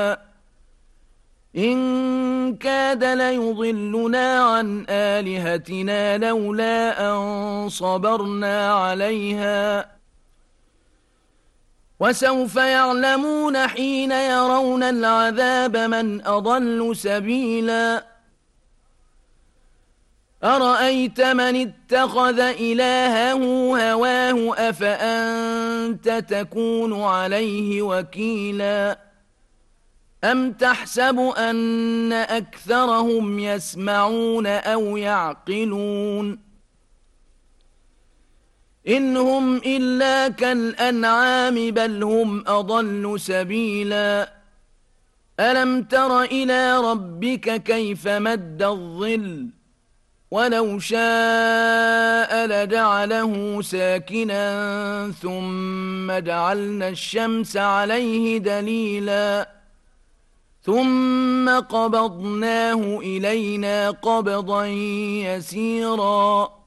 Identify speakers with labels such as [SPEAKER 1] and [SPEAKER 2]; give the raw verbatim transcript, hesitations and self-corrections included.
[SPEAKER 1] إن كاد ليضلنا عن آلهتنا لولا أن صبرنا عليها وسوف يعلمون حين يرون العذاب من أضل سبيلا أرأيت من اتخذ إلهه هواه أفأنت تكون عليه وكيلا أم تحسب أن أكثرهم يسمعون أو يعقلون إن هم إلا كالأنعام بل هم أضل سبيلا ألم تر إلى ربك كيف مد الظل ولو شاء لجعله ساكنا ثم جعلنا الشمس عليه دليلا ثم قبضناه إلينا قبضا يسيرا